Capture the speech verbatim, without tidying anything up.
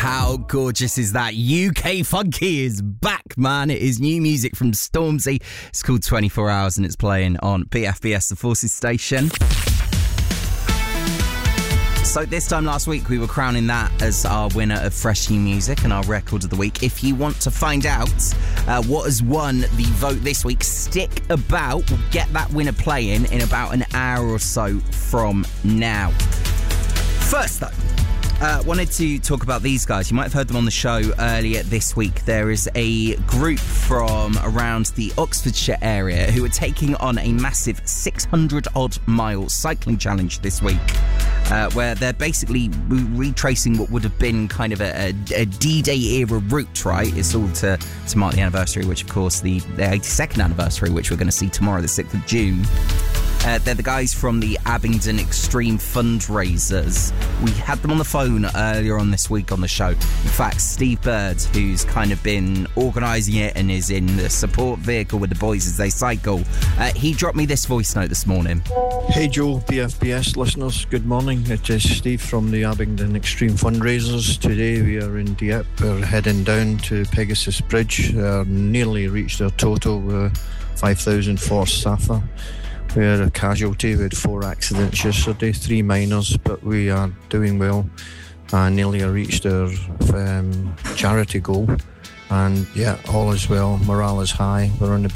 How gorgeous is that? U K Funky is back, man. It is new music from Stormzy. It's called twenty-four hours and it's playing on B F B S, the Forces station. So this time last week, we were crowning that as our winner of Fresh New Music and our Record of the Week. If you want to find out uh, what has won the vote this week, stick about. We'll get that winner playing in about an hour or so from now. First, though, Uh, wanted to talk about these guys. You might have heard them on the show earlier this week. There is a group from around the Oxfordshire area who are taking on a massive six hundred odd mile cycling challenge this week, uh, where they're basically re- retracing what would have been kind of a, a, a D-Day era route, right? It's all to, to mark the anniversary, which of course the, the eighty-second anniversary, which we're going to see tomorrow, the sixth of June. Uh, they're the guys from the Abingdon Extreme Fundraisers. We had them on the phone earlier on this week on the show. In fact, Steve Bird, who's kind of been organising it and is in the support vehicle with the boys as they cycle, uh, he dropped me this voice note this morning. Hey Joe, B F B S listeners, good morning. It is Steve from the Abingdon Extreme Fundraisers. Today we are in Dieppe. We're heading down to Pegasus Bridge. Uh, nearly reached our total uh, five thousand for Safa. We had a casualty. We had four accidents yesterday, three minors, but we are doing well. Uh, nearly reached our um, charity goal. And yeah, all is well. Morale is high. We're on the